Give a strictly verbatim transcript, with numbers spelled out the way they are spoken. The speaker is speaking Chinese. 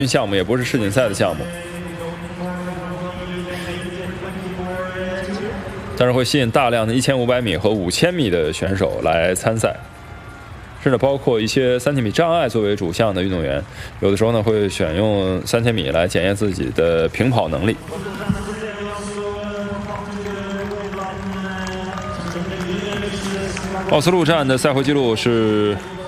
项目，也不是世锦赛的项目，但是会吸引大量的一千五百米和五千米的选手来参赛，甚至包括一些三千米障碍作为主项的运动员，有的时候呢会选用三千米来检验自己的平跑能力。奥斯陆站的赛会纪录是